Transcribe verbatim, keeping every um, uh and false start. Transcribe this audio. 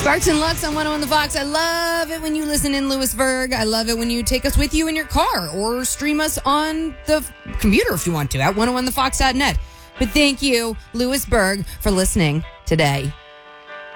Sparks and Lutz on one oh one The Fox. I love it when you listen in Lewisburg. I love it when you take us with you in your car or stream us on the computer if you want to at one oh one the fox dot net. But thank you, Lewisburg, for listening today.